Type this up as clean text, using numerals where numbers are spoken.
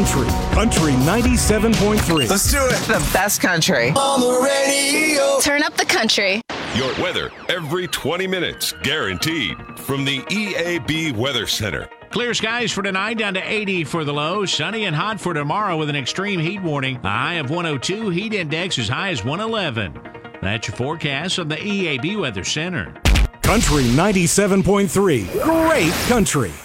country. Country 97.3. Let's do it. The best country. On the radio. Turn up the country. Your weather every 20 minutes, guaranteed. From the EAB Weather Center. Clear skies for tonight, down to 80 for the low. Sunny and hot for tomorrow with an extreme heat warning. A high of 102, heat index as high as 111. That's your forecast on the EAB Weather Center. Country 97.3. Great country.